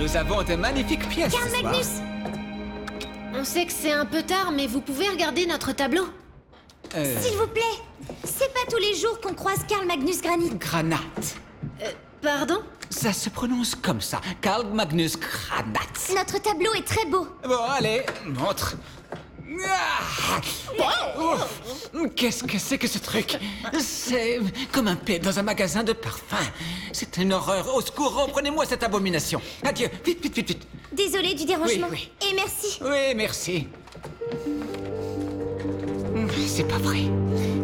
Nous avons de magnifiques pièces Karl ce soir. Magnus! On sait que c'est un peu tard, mais vous pouvez regarder notre tableau. S'il vous plaît, c'est pas tous les jours qu'on croise Karl Magnus Granit. Granat. Pardon? Ça se prononce comme ça. Karl Magnus Granat. Notre tableau est très beau. Bon, allez, montre. Ah Qu'est-ce que c'est que ce truc? C'est comme un P dans un magasin de parfums. C'est une horreur. Au secours, reprenez-moi cette abomination. Adieu, vite, vite, vite, vite. Désolée du dérangement. Oui. Et merci. Oui, merci. C'est pas vrai.